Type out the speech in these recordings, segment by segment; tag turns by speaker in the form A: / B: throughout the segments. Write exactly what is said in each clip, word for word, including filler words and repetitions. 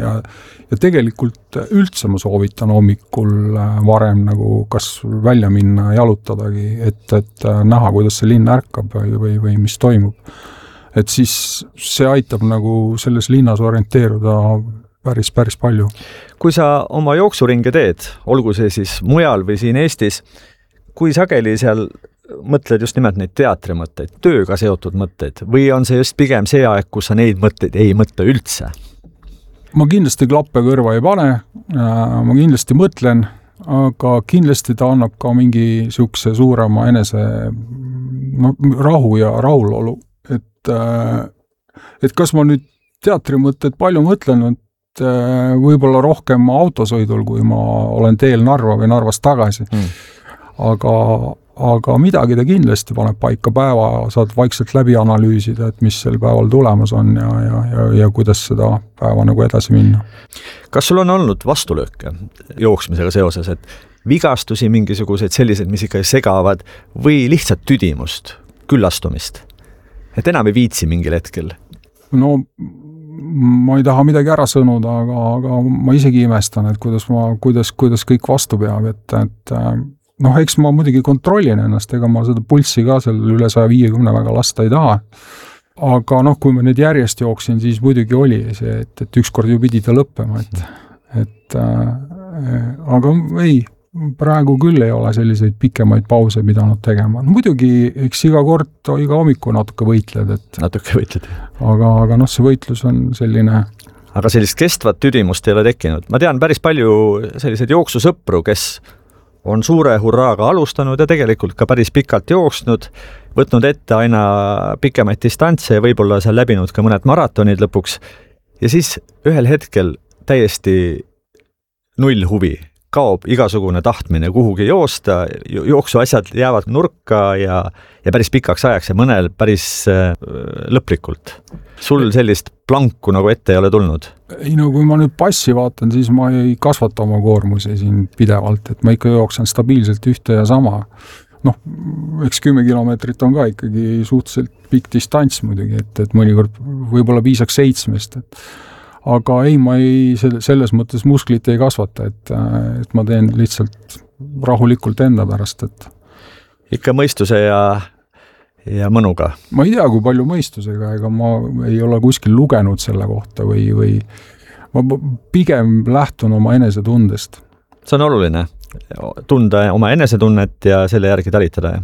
A: ja, ja tegelikult üldse ma soovitan hommikul varem nagu kas välja minna jalutadagi, et, et näha, kuidas see linn ärkab või, või, või mis toimub. Et siis see aitab nagu selles linnas orienteeruda päris, päris palju.
B: Kui sa oma jooksuringe teed, olgu see siis mujal või siin Eestis, kui sageli seal mõtled just nimelt neid teatrimõtteid, tööga seotud mõtteid, või on see just pigem see aeg, kus sa neid mõtteid ei mõtle üldse?
A: Ma kindlasti klappe kõrva ei pane, ma kindlasti mõtlen, aga kindlasti ta annab ka mingi siukse suurema enese no, rahu ja rahulolu. Et, et kas ma nüüd teatrimõtted palju mõtlen, et võib-olla rohkem autosõidul, kui ma olen teel Narva või Narvast tagasi. Mm. Aga, aga midagi ta kindlasti paneb paika päeva, saad vaikselt läbi analüüsida, et mis sel päeval tulemas on ja, ja, ja, ja kuidas seda päeva nagu edasi minna.
B: Kas sul on olnud vastulööke jooksmisega seoses, et vigastusi mingisuguseid sellised, mis ikka segavad või lihtsalt tüdimust, küllastumist? Et enam ei viitsi mingil hetkel?
A: No ma ei taha midagi ära sõnuda, aga, aga ma isegi imestan, et kuidas, ma, kuidas, kuidas kõik vastu peab, et, et noh, eks ma muidugi kontrollin ennast, ega ma seda pulssi ka seal üle saja viiekümne väga lasta ei taha. Aga noh, kui ma nüüd järjest jooksin, siis muidugi oli see, et, et ükskord ju pidi ta lõppema, et, et äh, aga ei, praegu küll ei ole selliseid pikemaid pause pidanud tegema. No, muidugi, eks iga kord, iga hommiku natuke võitled, et
B: natuke võitled.
A: Aga, aga noh, see võitlus on selline.
B: Aga sellist kestvat tüdimust ei ole tekkinud. Ma tean päris palju selliseid jooksusõpru, kes on suure hurraaga alustanud ja tegelikult ka päris pikalt jooksnud, võtnud ette aina pikemaid distantse ja võib-olla seal läbinud ka mõned maratonid lõpuks. Ja siis ühel hetkel täiesti null huvi, kaob igasugune tahtmine kuhugi joosta, jooksuasjad jäävad nurka ja, ja päris pikaks ajaks ja mõnel päris äh, lõplikult. Sul sellist planku nagu ette ei ole tulnud?
A: Ei no kui ma nüüd passi vaatan, siis ma ei kasvata oma koormusi siin pidevalt, et ma ikka jooksen stabiilselt ühte ja sama. Noh, eks kümme kilomeetrit on ka ikkagi suhteliselt pikk distants muidugi, et, et mõnikord võib-olla piisaks seitsmest, et aga ei, ma ei, selles mõttes musklit ei kasvata, et, et ma teen lihtsalt rahulikult enda pärast, et
B: ikka mõistuse ja, ja mõnuga.
A: Ma ei tea, kui palju mõistusega, ega ma ei ole kuskil lugenud selle kohta või, või ma pigem lähtun oma enesetundest.
B: See on oluline, tunda oma enesetunnet ja selle järgi talitada.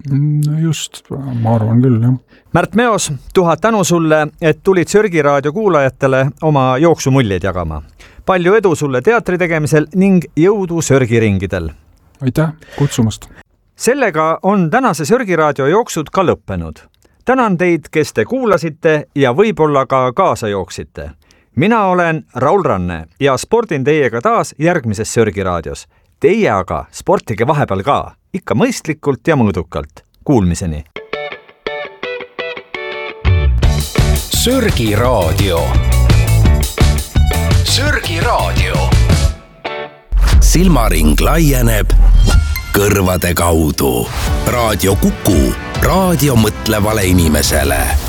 A: Just, ma arvan küll, jah.
B: Märt Meos, tuhat tänu sulle, et tulid Sörgi raadio kuulajatele oma jooksumuljeid jagama. Palju edu sulle teatri tegemisel ning jõudu Sörgi ringidel.
A: Aitäh kutsumast.
B: Sellega on tänase Sörgi raadio jooksud ka lõppenud. Tänan teid, kes te kuulasite ja võib-olla ka kaasa jooksite. Mina olen Raul Ranne ja spordin teiega taas järgmises Sörgi raadios. Teie aga sportige vahepeal ka, ikka mõistlikult ja mõõdukalt. Kuulmiseni!
C: Sörgi raadio. Sörgi raadio. Silmaring laieneb kõrvade kaudu. Raadio Kuku. Raadio mõtlevale inimesele.